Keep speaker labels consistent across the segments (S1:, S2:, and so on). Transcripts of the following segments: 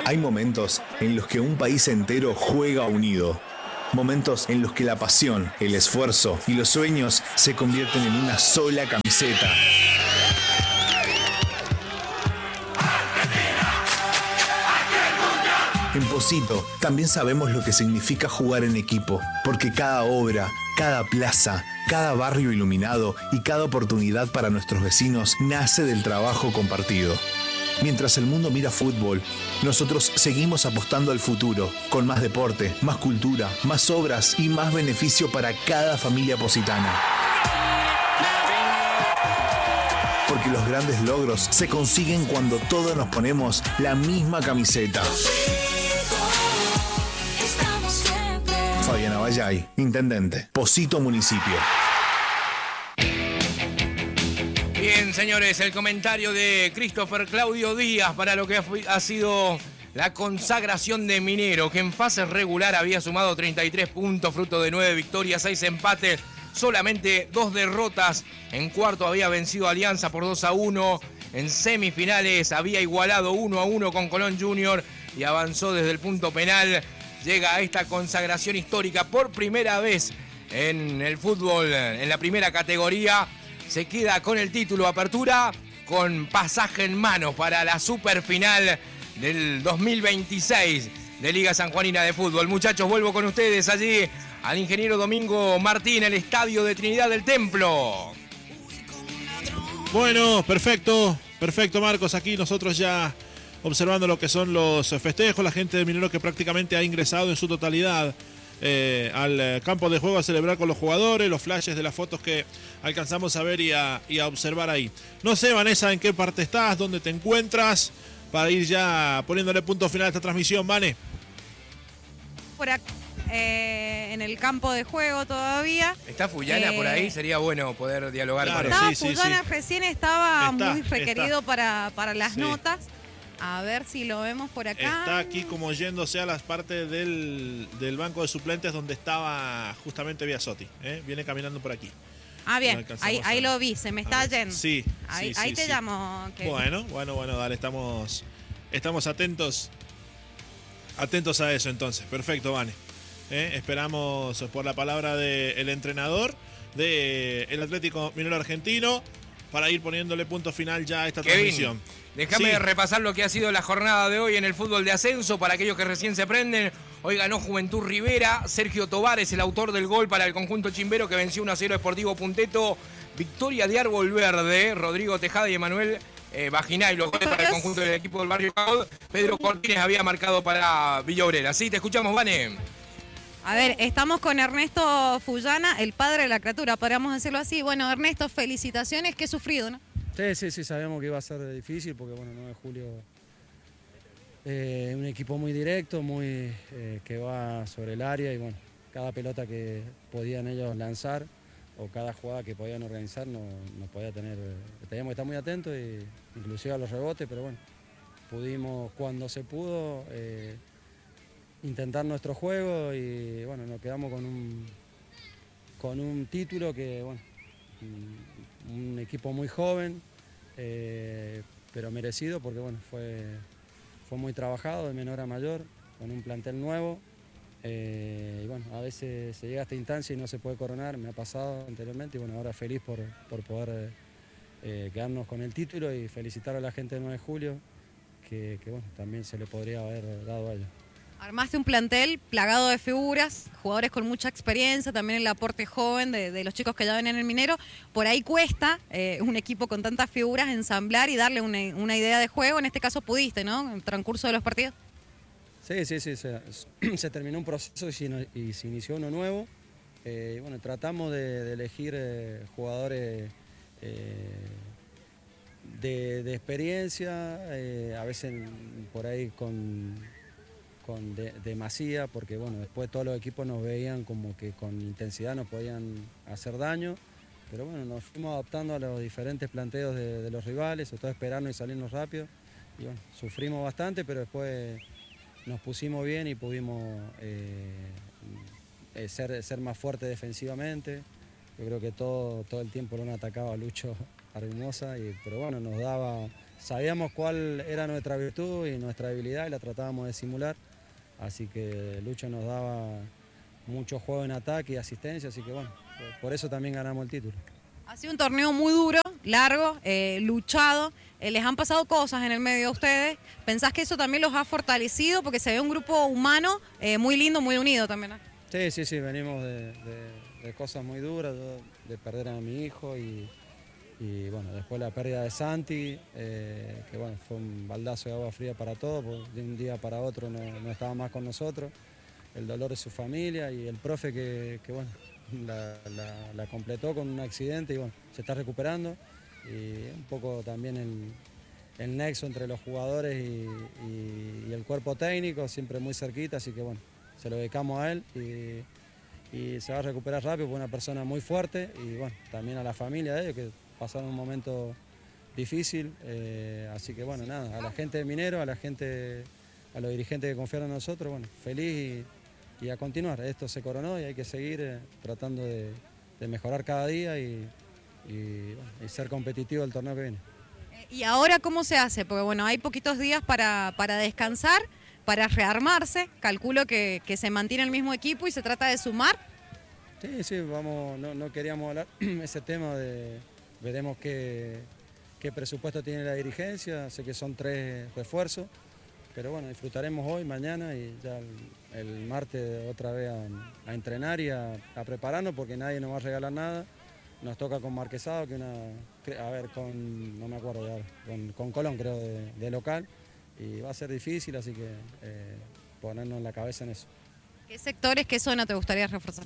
S1: Hay momentos en los que un país entero juega unido. Momentos en los que la pasión, el esfuerzo y los sueños se convierten en una sola camiseta. En Pocito también sabemos lo que significa jugar en equipo, porque cada obra, cada plaza, cada barrio iluminado y cada oportunidad para nuestros vecinos nace del trabajo compartido. Mientras el mundo mira fútbol, nosotros seguimos apostando al futuro, con más deporte, más cultura, más obras y más beneficio para cada familia positana. Porque los grandes logros se consiguen cuando todos nos ponemos la misma camiseta. Fabiana Vallay, Intendente, Pocito Municipio.
S2: Bien, señores, el comentario de Christopher Claudio Díaz para lo que ha sido la consagración de Minero, que en fase regular había sumado 33 puntos, fruto de 9 victorias, 6 empates, solamente 2 derrotas. En cuarto había vencido a Alianza por 2-1. En semifinales había igualado 1-1 con Colón Junior y avanzó desde el punto penal. Llega a esta consagración histórica por primera vez en el fútbol, en la primera categoría. Se queda con el título Apertura, con pasaje en mano para la superfinal del 2026 de Liga Sanjuanina de Fútbol. Muchachos, vuelvo con ustedes allí al ingeniero Domingo Martín, el estadio de Trinidad del Templo.
S3: Bueno, perfecto, Marcos. Aquí nosotros ya observando lo que son los festejos, la gente de Minero que prácticamente ha ingresado en su totalidad al campo de juego a celebrar con los jugadores, los flashes de las fotos que alcanzamos a ver y a observar ahí. No sé, Vanessa, en qué parte estás, dónde te encuentras, para ir ya poniéndole punto final a esta transmisión, Vane.
S4: Por acá, en el campo de juego todavía.
S2: ¿Está Fullana por ahí? Sería bueno poder dialogar
S3: claro,
S2: con él.
S4: Fullana recién estaba muy requerido para las notas. A ver si lo vemos por acá.
S3: Está aquí como yéndose a las partes del banco de suplentes donde estaba justamente Biasotti. Viene caminando por aquí.
S4: Ah, bien, ahí lo vi, se me está yendo.
S3: Sí.
S4: Ahí te llamo.
S3: Bueno, dale, estamos atentos a eso entonces. Perfecto, Vane. Esperamos por la palabra del entrenador del Atlético Minero Argentino para ir poniéndole punto final ya a esta transmisión.
S2: Déjame repasar lo que ha sido la jornada de hoy en el fútbol de ascenso para aquellos que recién se prenden. Hoy ganó Juventud Rivera. Sergio Tobar es el autor del gol para el conjunto chimbero que venció 1-0 Sportivo Punteto. Victoria de Árbol Verde. Rodrigo Tejada y Emanuel Vaginay los goles para el conjunto del equipo del Barrio Caud. Pedro Cortines había marcado para Villa Obrera. Sí, te escuchamos, Vane.
S4: A ver, estamos con Ernesto Fullana, el padre de la criatura, podríamos decirlo así. Bueno, Ernesto, felicitaciones, qué sufrido, ¿no?
S5: Sí, sabemos que iba a ser difícil porque, bueno, 9 de julio un equipo muy directo, muy que va sobre el área y, bueno, cada pelota que podían ellos lanzar o cada jugada que podían organizar nos podía tener, teníamos que estar muy atentos, inclusive a los rebotes, pero bueno, pudimos cuando se pudo intentar nuestro juego y, bueno, nos quedamos con un título que, bueno, un equipo muy joven, pero merecido porque, bueno, fue muy trabajado de menor a mayor, con un plantel nuevo. Y bueno, a veces se llega a esta instancia y no se puede coronar, me ha pasado anteriormente y bueno, ahora feliz por poder quedarnos con el título y felicitar a la gente de 9 de julio, que bueno, también se le podría haber dado a ellos.
S4: Armaste un plantel plagado de figuras, jugadores con mucha experiencia, también el aporte joven de los chicos que ya venían en el Minero. Por ahí cuesta un equipo con tantas figuras ensamblar y darle una idea de juego. En este caso pudiste, ¿no? En el transcurso de los partidos.
S5: Sí. Se terminó un proceso y se inició uno nuevo. Y bueno, tratamos de elegir jugadores de experiencia, a veces por ahí con demasía, porque bueno, después todos los equipos nos veían como que con intensidad nos podían hacer daño, pero bueno, nos fuimos adaptando a los diferentes planteos de los rivales, sobre todo esperarnos y salirnos rápido, y bueno, sufrimos bastante, pero después nos pusimos bien y pudimos ser más fuertes defensivamente. Yo creo que todo el tiempo lo han atacado a Lucho Argumosa, pero bueno, nos daba sabíamos cuál era nuestra virtud y nuestra debilidad y la tratábamos de simular. Así que Lucho nos daba mucho juego en ataque y asistencia, así que bueno, por eso también ganamos el título.
S4: Ha sido un torneo muy duro, largo, luchado. Les han pasado cosas en el medio de ustedes. ¿Pensás que eso también los ha fortalecido? Porque se ve un grupo humano muy lindo, muy unido también, ¿no?
S5: Sí, venimos de cosas muy duras, de perder a mi hijo y bueno, después la pérdida de Santi, que bueno, fue un baldazo de agua fría para todos, porque de un día para otro no estaba más con nosotros, el dolor de su familia y el profe que bueno, la completó con un accidente y bueno, se está recuperando y un poco también el nexo entre los jugadores y el cuerpo técnico, siempre muy cerquita, así que bueno, se lo dedicamos a él y se va a recuperar rápido, fue una persona muy fuerte y bueno, también a la familia de ellos que pasaron un momento difícil, así que bueno, nada, a la gente de Minero, a la gente, a los dirigentes que confiaron en nosotros, bueno, feliz y a continuar. Esto se coronó y hay que seguir tratando de mejorar cada día y ser competitivo el torneo que viene.
S4: ¿Y ahora cómo se hace? Porque bueno, hay poquitos días para descansar, para rearmarse. Calculo que se mantiene el mismo equipo y se trata de sumar.
S5: Sí, vamos, no queríamos hablar ese tema de veremos qué presupuesto tiene la dirigencia, sé que son 3 refuerzos, pero bueno, disfrutaremos hoy, mañana y ya el martes otra vez a entrenar y a prepararnos porque nadie nos va a regalar nada. Nos toca con Marquesado, no me acuerdo ya, con Colón creo de local y va a ser difícil, así que ponernos en la cabeza en eso.
S4: ¿Qué sectores, qué zona te gustaría reforzar?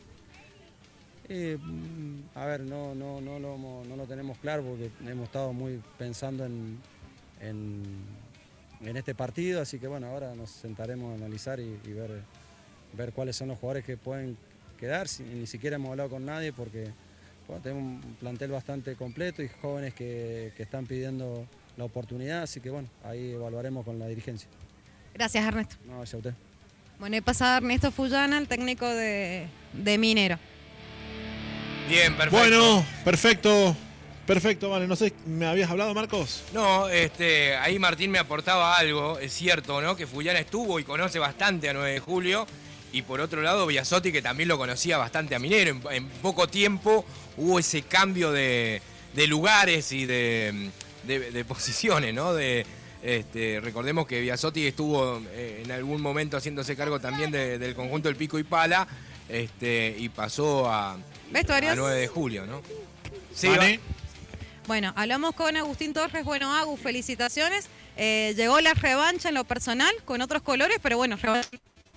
S5: No lo tenemos claro porque hemos estado muy pensando en este partido, así que bueno, ahora nos sentaremos a analizar y ver cuáles son los jugadores que pueden quedar. Ni siquiera hemos hablado con nadie porque bueno, tenemos un plantel bastante completo y jóvenes que están pidiendo la oportunidad, así que bueno, ahí evaluaremos con la dirigencia.
S4: Gracias, Ernesto.
S5: No, gracias a usted.
S4: Bueno, he pasado a Ernesto Fullana, el técnico de Minero.
S2: Bien, perfecto.
S3: Bueno, perfecto, vale. No sé, ¿me habías hablado, Marcos?
S2: No, ahí Martín me aportaba algo, es cierto, ¿no? Que Fullana estuvo y conoce bastante a 9 de julio. Y por otro lado, Biasotti, que también lo conocía bastante a Minero. En poco tiempo hubo ese cambio de lugares y de posiciones, ¿no? Recordemos que Biasotti estuvo en algún momento haciéndose cargo también del conjunto del Pico y Pala, y pasó a 9 de julio, ¿no? Sí,
S3: Vale.
S4: Bueno, hablamos con Agustín Torres. Bueno, Agus, felicitaciones. Llegó la revancha en lo personal, con otros colores, pero bueno, revancha.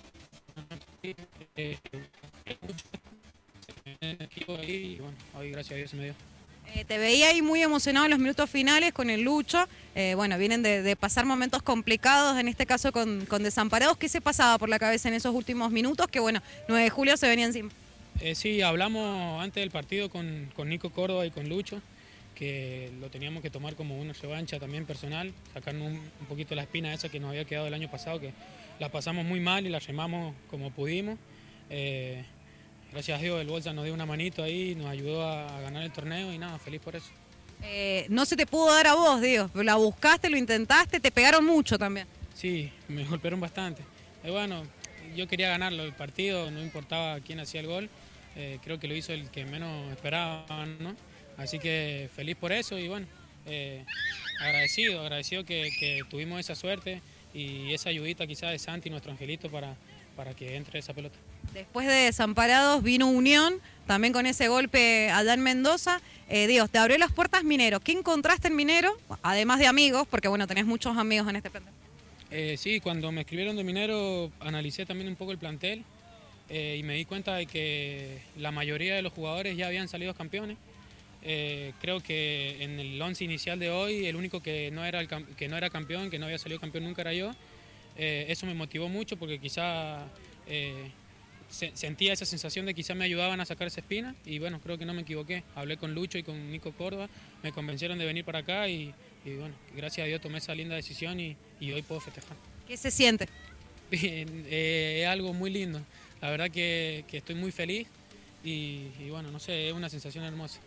S6: Y bueno, hoy gracias a Dios se me dio.
S4: Te veía ahí muy emocionado en los minutos finales con el Lucho. Bueno, vienen de pasar momentos complicados, en este caso con Desamparados. ¿Qué se pasaba por la cabeza en esos últimos minutos? Que bueno, 9 de julio se venía encima.
S6: Sí, hablamos antes del partido con Nico Córdoba y con Lucho, que lo teníamos que tomar como una revancha también personal, sacarnos un poquito la espina esa que nos había quedado el año pasado, que la pasamos muy mal y la remamos como pudimos. Gracias a Dios el Bolsa nos dio una manito ahí, nos ayudó a ganar el torneo y nada, feliz por eso.
S4: No se te pudo dar a vos, digo, la buscaste, lo intentaste, te pegaron mucho también.
S6: Sí, me golpearon bastante. Bueno, yo quería ganarlo el partido, no importaba quién hacía el gol, creo que lo hizo el que menos esperaban, ¿no? Así que feliz por eso y bueno, agradecido que tuvimos esa suerte y esa ayudita quizás de Santi, nuestro angelito, para que entre esa pelota.
S4: Después de Desamparados vino Unión, también con ese golpe allá en Mendoza. Dios, te abrió las puertas Minero. ¿Qué encontraste en Minero? Además de amigos, porque bueno, tenés muchos amigos en este plantel.
S6: Sí, cuando me escribieron de Minero analicé también un poco el plantel y me di cuenta de que la mayoría de los jugadores ya habían salido campeones. Creo que en el 11 inicial de hoy el único que no era campeón, que no había salido campeón nunca era yo. Eso me motivó mucho porque quizá sentía esa sensación de que quizá me ayudaban a sacar esa espina y bueno, creo que no me equivoqué. Hablé con Lucho y con Nico Córdoba, me convencieron de venir para acá y bueno, gracias a Dios tomé esa linda decisión y hoy puedo festejar.
S4: ¿Qué se siente?
S6: Es algo muy lindo, la verdad que estoy muy feliz y bueno, no sé, es una sensación hermosa.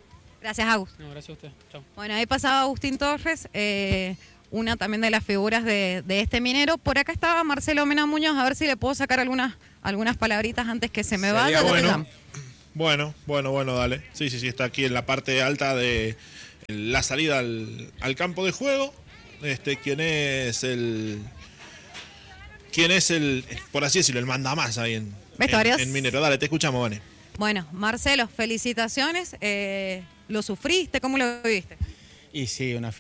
S4: Gracias, Agus.
S6: No, gracias a usted. Chao.
S4: Bueno, ahí pasaba Agustín Torres, una también de las figuras de este minero. Por acá estaba Marcelo Mena Muñoz, a ver si le puedo sacar algunas palabritas antes que se me vaya.
S3: Bueno, dale. Sí, está aquí en la parte alta de la salida al campo de juego. ¿Quién es el, por así decirlo, el mandamás ahí en Minero? Dale, te escuchamos, Vane.
S4: Bueno, Marcelo, felicitaciones. ¿Lo sufriste? ¿Cómo lo viste?
S7: Y sí, una